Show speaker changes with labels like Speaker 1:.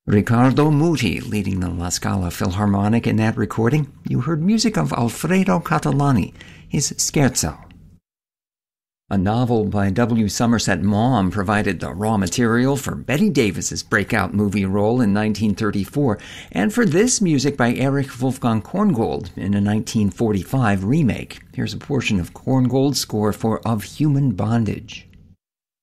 Speaker 1: Riccardo Muti leading the La Scala Philharmonic in that recording. You heard music of Alfredo Catalani, his Scherzo. A novel by W. Somerset Maugham provided the raw material for Bette Davis's breakout movie role in 1934, and for this music by Erich Wolfgang Korngold in a 1945 remake. Here's a portion of Korngold's score for Of Human Bondage.